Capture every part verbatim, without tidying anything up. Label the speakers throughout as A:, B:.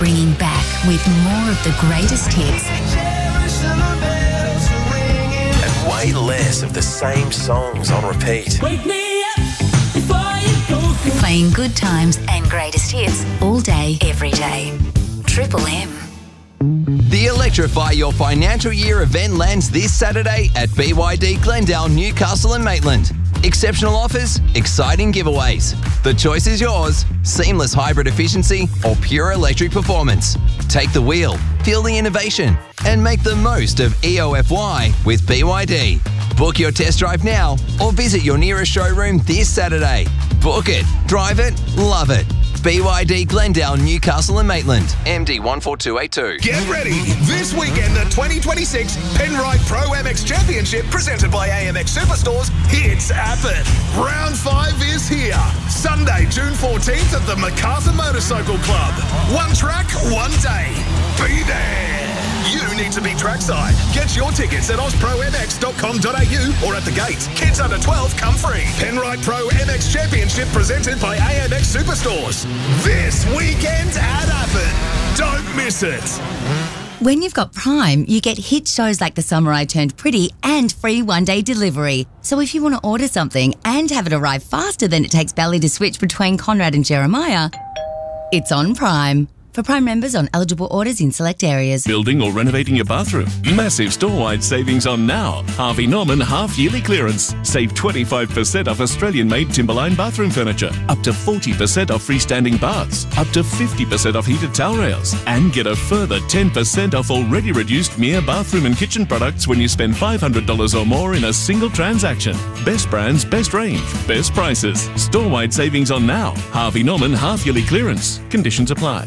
A: Bringing back with more of the greatest hits
B: and way less of the same songs on repeat.
C: Wake me up before you go.
A: Playing good times and greatest hits all day, every day. Triple M.
D: The Electrify Your Financial Year event lands this Saturday at B Y D Glendale, Newcastle and Maitland. Exceptional offers, exciting giveaways. The choice is yours. Seamless hybrid efficiency or pure electric performance. Take the wheel, feel the innovation, and make the most of E O F Y with B Y D. Book your test drive now or visit your nearest showroom this Saturday. Book it, drive it, love it. B Y D Glendale, Newcastle and Maitland. M D one four two eight two.
E: Get ready. This weekend, the twenty twenty-six Penrite Pro M X Championship presented by A M X Superstores. It's happened. Round five is here. Sunday, June fourteenth at the Macarthur Motorcycle Club. One track, one day. Be there. You need to be trackside. Get your tickets at oz pro m x dot com dot a u or at the gates. Kids under twelve come free. Penrite Pro M X Championship presented by A M X Superstores. This weekend at Appen. Don't miss it.
F: When you've got Prime, you get hit shows like The Summer I Turned Pretty and free one-day delivery. So if you want to order something and have it arrive faster than it takes Bally to switch between Conrad and Jeremiah, it's on Prime. For Prime members on eligible orders in select areas.
G: Building or renovating your bathroom? Massive store-wide savings on now. Harvey Norman half-yearly clearance. Save twenty-five percent off Australian-made Timberline bathroom furniture. Up to forty percent off freestanding baths. Up to fifty percent off heated towel rails. And get a further ten percent off already reduced M I A bathroom and kitchen products when you spend five hundred dollars or more in a single transaction. Best brands, best range, best prices. Store-wide savings on now. Harvey Norman half-yearly clearance. Conditions apply.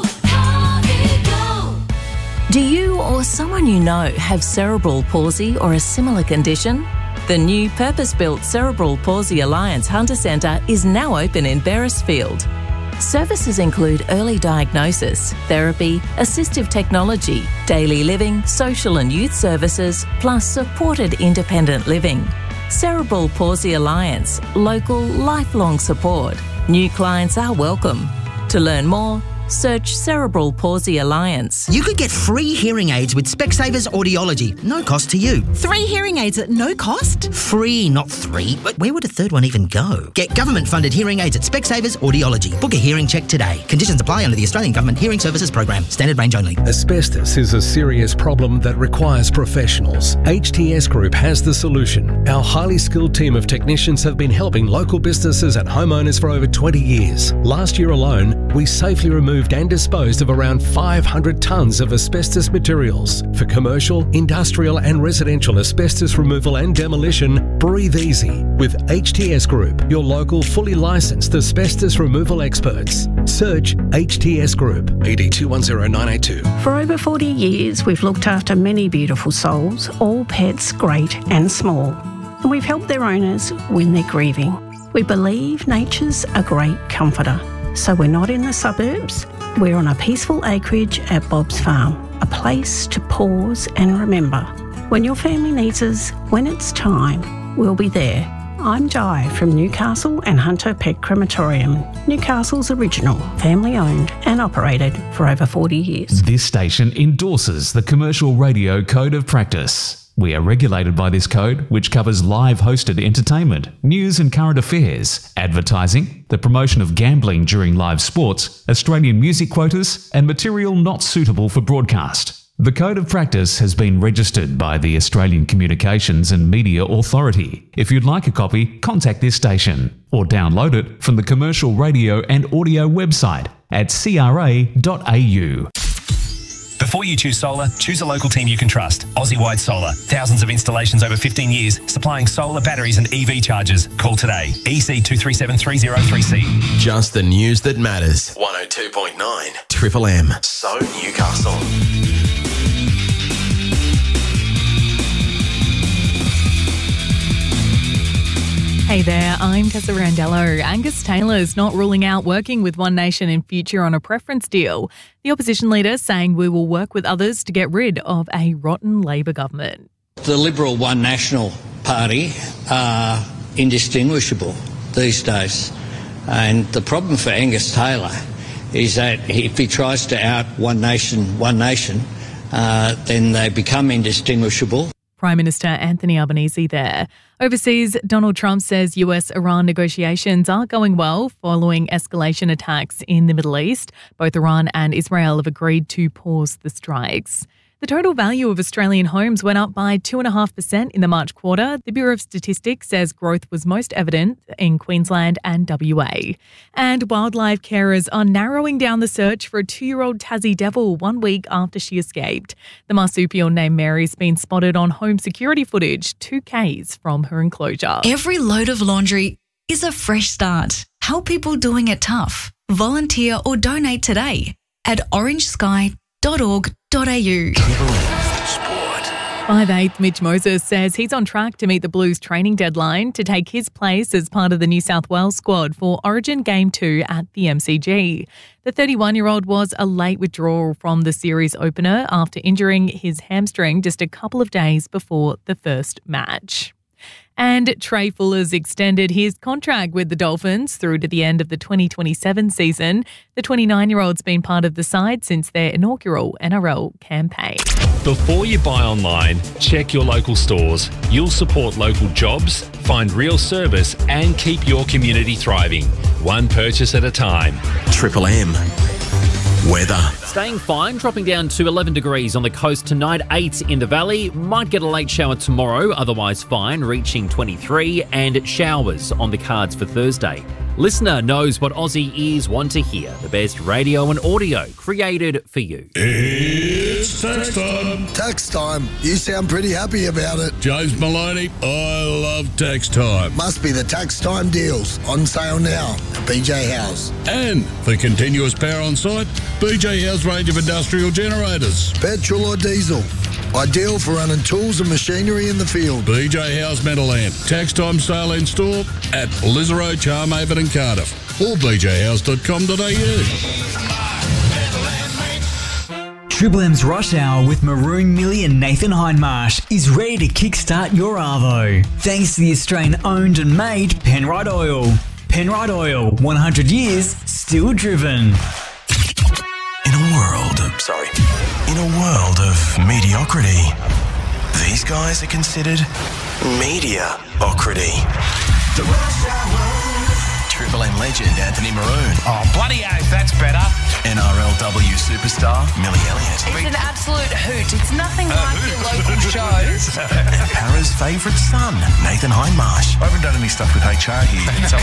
H: Do you or someone you know have cerebral palsy or a similar condition? The new purpose-built Cerebral Palsy Alliance Hunter Centre is now open in Beresfield. Services include early diagnosis, therapy, assistive technology, daily living, social and youth services, plus supported independent living. Cerebral Palsy Alliance, local, lifelong support. New clients are welcome. To learn more, search Cerebral Palsy Alliance.
I: You could get free hearing aids with Specsavers Audiology. No cost to you.
J: Three hearing aids at no cost?
I: Free, not three. But where would a third one even go? Get government-funded hearing aids at Specsavers Audiology. Book a hearing check today. Conditions apply under the Australian Government Hearing Services Program. Standard range only.
K: Asbestos is a serious problem that requires professionals. H T S Group has the solution. Our highly skilled team of technicians have been helping local businesses and homeowners for over twenty years. Last year alone, we safely removed and disposed of around five hundred tonnes of asbestos materials. For commercial, industrial and residential asbestos removal and demolition, breathe easy with H T S Group, your local fully licensed asbestos removal experts. Search H T S Group. A D two one zero nine eight two.
L: For over forty years, we've looked after many beautiful souls, all pets great and small. And we've helped their owners when they're grieving. We believe nature's a great comforter. So we're not in the suburbs, we're on a peaceful acreage at Bob's Farm, a place to pause and remember. When your family needs us, when it's time, we'll be there. I'm Di from Newcastle and Hunter Pet Crematorium, Newcastle's original, family-owned and operated for over forty years.
M: This station endorses the Commercial Radio Code of Practice. We are regulated by this code, which covers live hosted entertainment, news and current affairs, advertising, the promotion of gambling during live sports, Australian music quotas, and material not suitable for broadcast. The Code of Practice has been registered by the Australian Communications and Media Authority. If you'd like a copy, contact this station or download it from the Commercial Radio and Audio website at c r a dot a u.
N: Before you choose solar, choose a local team you can trust. Aussie-wide Solar. Thousands of installations over fifteen years, supplying solar batteries and E V chargers. Call today. E C two three seven three zero three C.
B: Just the news that matters. one oh two point nine Triple M. So Newcastle.
O: Hey there, I'm Tessa Randello. Angus Taylor is not ruling out working with One Nation in future on a preference deal. The opposition leader saying we will work with others to get rid of a rotten Labor government.
P: The Liberal One National Party are indistinguishable these days. And the problem for Angus Taylor is that if he tries to out one nation, one nation, uh, then they become indistinguishable.
O: Prime Minister Anthony Albanese there. Overseas, Donald Trump says U S-Iran negotiations are going well following escalation attacks in the Middle East. Both Iran and Israel have agreed to pause the strikes. The total value of Australian homes went up by two point five percent in the March quarter. The Bureau of Statistics says growth was most evident in Queensland and W A. And wildlife carers are narrowing down the search for a two-year-old Tassie devil one week after she escaped. The marsupial named Mary's been spotted on home security footage two kays from her enclosure.
Q: Every load of laundry is a fresh start. Help people doing it tough. Volunteer or donate today at orange sky dot org dot a u.
O: five eighth Mitch Moses says he's on track to meet the Blues training deadline to take his place as part of the New South Wales squad for Origin Game two at the M C G. The thirty-one-year-old was a late withdrawal from the series opener after injuring his hamstring just a couple of days before the first match. And Trey Fuller's extended his contract with the Dolphins through to the end of the twenty twenty-seven season. The twenty-nine-year-old's been part of the side since their inaugural N R L campaign.
R: Before you buy online, check your local stores. You'll support local jobs, find real service and keep your community thriving. One purchase at a time.
B: Triple M. Weather.
S: Staying fine, dropping down to eleven degrees on the coast tonight, eight in the valley. Might get a late shower tomorrow, otherwise fine, reaching twenty-three, and showers on the cards for Thursday. Listener knows what Aussie ears want to hear. The best radio and audio created for you.
T: It's tax time.
U: Tax time. You sound pretty happy about it.
T: James Maloney, I love tax time.
U: Must be the tax time deals. On sale now at B J House.
T: And for continuous power on site, B J House range of industrial generators.
U: Petrol or diesel. Ideal for running tools and machinery in the field.
T: B J House Meadowland. Tax time sale in store at Lizero, Charmhaven and Cardiff. Or b j house dot com dot a u.
V: Triple M's Rush Hour with Maroon Millie and Nathan Hindmarsh is ready to kickstart your Arvo. Thanks to the Australian-owned and made Penrite Oil. Penrite Oil, one hundred years, still driven.
B: In a world of, sorry, in a world of mediocrity, these guys are considered media-ocrity. The Rush Hour. Triple M legend Anthony Maroon.
N: Oh, bloody oath, that's better.
B: N R L W superstar Millie Elliott.
W: It's an absolute hoot. It's nothing like your local shows.
B: And Para's favourite son, Nathan Hindmarsh.
X: I haven't done any stuff with H R here. So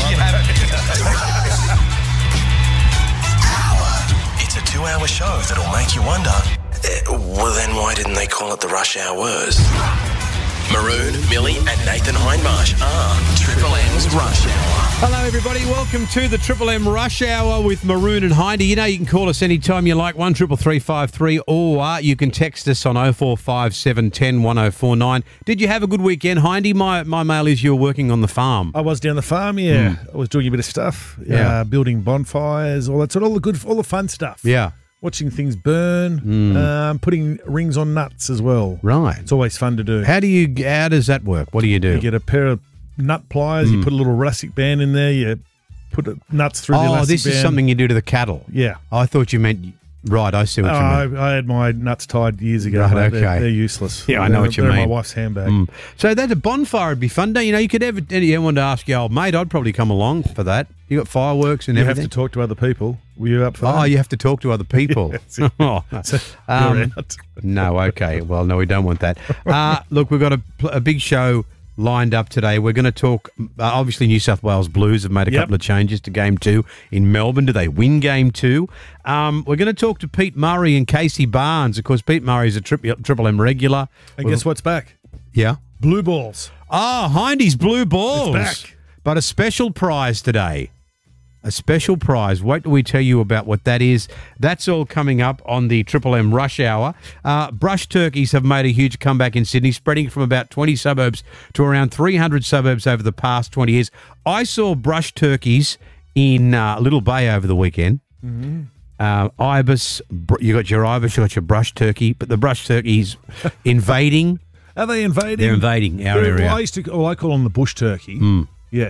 B: It's a two-hour show that'll make you wonder, uh, well then why didn't they call it the Rush Hours? Maroon, Millie and Nathan Hindmarsh are Triple M's Rush Hour.
Y: Hello everybody, welcome to the Triple M Rush Hour with Maroon and Hindy. You know you can call us anytime you like, one triple three five three, or you can text us on oh four five seven, one oh, one oh four nine. Did you have a good weekend, Hindy? My my mail is you were working on the farm.
Z: I was down the farm, yeah.
Y: Mm.
Z: I was doing a bit of stuff,
Y: Yeah.
Z: uh, building bonfires, all that sort of, all the good, all the fun stuff.
Y: Yeah.
Z: Watching things burn,
Y: Mm.
Z: um, putting rings on nuts as well.
Y: Right.
Z: It's always fun to do.
Y: How do you? How does that work? What do you do?
Z: You get a pair of nut pliers,
Y: Mm.
Z: you put a little elastic band in there, you put the nuts through the
Y: Oh,
Z: elastic
Y: this
Z: band.
Y: is something you do to the cattle.
Z: Yeah.
Y: I thought you meant. Right, I see what
Z: Oh,
Y: you
Z: I,
Y: mean.
Z: I had my nuts tied years ago.
Y: Right,
Z: but
Y: okay.
Z: They're, they're useless.
Y: Yeah, I
Z: They're-
Y: know what you
Z: they're
Y: mean.
Z: in my wife's handbag.
Y: Mm. So that a bonfire would be fun. Don't you know? You could ever anyone to ask your old mate. I'd probably come along for that. You got fireworks and
Z: You
Y: everything.
Z: have to talk to other people. Were you up for that?
Y: Oh, you have to talk to other people.
Z: Yeah,
Y: oh.
Z: so
Y: Um,
Z: you're out.
Y: no, okay. Well, no, we don't want that. Uh, look, we've got a, a big show lined up today. We're going to talk, uh, obviously, New South Wales Blues have made a
Z: Yep.
Y: couple of changes to Game two in Melbourne. Do they win Game two? Um, we're going to talk to Pete Murray and Casey Barnes. Of course, Pete Murray's a tri- Triple M regular.
Z: And guess what's back?
Y: Yeah?
Z: Blue balls.
Y: Oh, Hindy's Blue Balls.
Z: It's back.
Y: But a special prize today. A special prize. Wait till we tell you about what that is. That's all coming up on the Triple M Rush Hour. Uh, brush turkeys have made a huge comeback in Sydney, spreading from about twenty suburbs to around three hundred suburbs over the past twenty years. I saw brush turkeys in uh, Little Bay over the weekend.
Z: Mm-hmm.
Y: Uh, ibis, br- you got your ibis, you got your brush turkey, but the brush turkey's invading.
Z: Are they invading?
Y: They're invading our
Z: Well,
Y: area.
Z: I used to, well, I call them the bush turkey.
Y: Mm.
Z: Yes.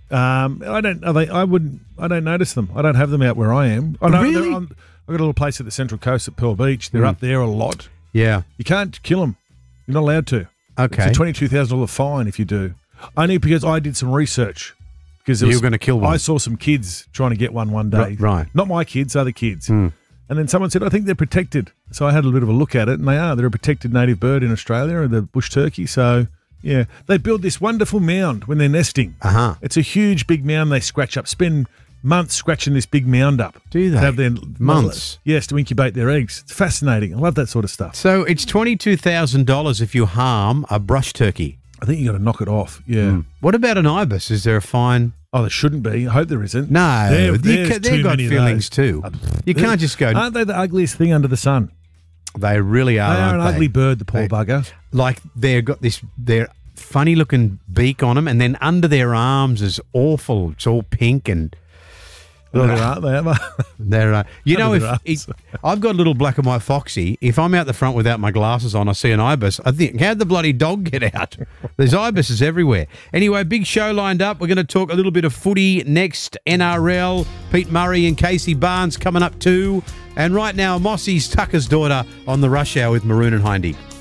Z: Um, I don't. Are they, I wouldn't. I don't notice them. I don't have them out where I am. I know
Y: Really?
Z: they're on- I've got a little place at the Central Coast at Pearl Beach. They're
Y: Mm.
Z: up there a lot.
Y: Yeah.
Z: You can't kill them. You're not allowed to.
Y: Okay.
Z: It's a twenty-two thousand dollars fine if you do. Only because I did some research. Because
Y: You were gonna kill one.
Z: I saw some kids trying to get one one day.
Y: Ri- right.
Z: Not my kids, other kids.
Y: Mm.
Z: And then someone said, I think they're protected. So I had a bit of a look at it, and they are. They're a protected native bird in Australia, the bush turkey. So, yeah. They build this wonderful mound when they're nesting.
Y: Uh-huh.
Z: It's a huge, big mound they scratch up. Spend months scratching this big mound up.
Y: Do they?
Z: To have their
Y: Months?
Z: Yes, to incubate their eggs. It's fascinating. I love that sort of stuff.
Y: So it's twenty-two thousand dollars if you harm a brush turkey.
Z: I think you got to knock it off. Yeah.
Y: Mm. What about an ibis? Is there a fine?
Z: Oh, there shouldn't be. I hope there isn't.
Y: No,
Z: There-
Y: you
Z: there's
Y: ca- they've
Z: too
Y: got
Z: many of
Y: feelings
Z: those.
Y: too. You can't just go.
Z: Aren't they the ugliest thing under the sun?
Y: They really are.
Z: They are
Y: aren't
Z: an ugly bird, the poor
Y: They-
Z: bugger.
Y: Like they've got this their funny looking beak on them, and then under their arms is awful. It's all pink and.
Z: Well, there aren't they? Am I?
Y: There are. You know,
Z: Under
Y: if
Z: their
Y: it, I've got a little black and white foxy, if I'm out the front without my glasses on, I see an ibis. I think, how'd the bloody dog get out? There's ibises everywhere. Anyway, big show lined up. We're going to talk a little bit of footy next. N R L, Pete Murray and Casey Barnes coming up too. And right now, Mossy's Tucker's daughter on the Rush Hour with Maroon and Hindy.